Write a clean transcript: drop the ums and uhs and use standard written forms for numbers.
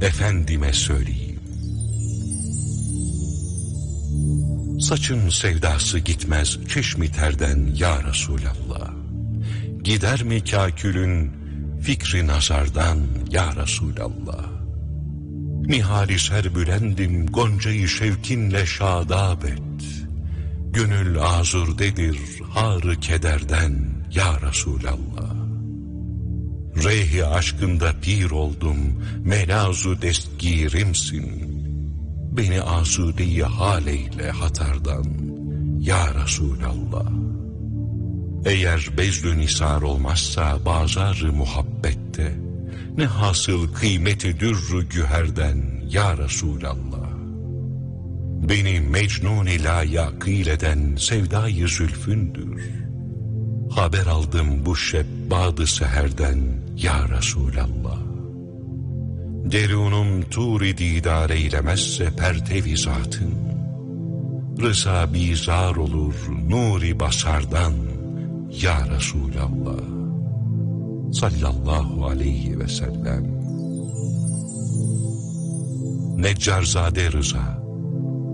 efendime söyleyeyim. Saçın sevdası gitmez çeşmi terden ya Resulallah. Gider mi kâkülün fikri nazardan ya Resulallah. Nihali serbülendim goncayı şevkinle şadab et. Gönül azurdedir harı kederden ya Resulallah. Reyhi aşkında pir oldum, melazu destgirimsin. Beni asudeyi hal eyle hatardan ya Resulallah. Eğer bezlü nisar olmazsa bazar-ı muhabbette, ne hasıl kıymeti dürrü güherden ya Resulallah. Beni mecnun-i layakil eden sevdayı zülfündür. Haber aldım bu şebbadı seherden ya Resulallah. Derunum tur-i didar eylemezse pertevi zatın, rıza bizar olur nuri basardan ya Resulallah. Sallallahu aleyhi ve sellem. Neccarzade Rıza.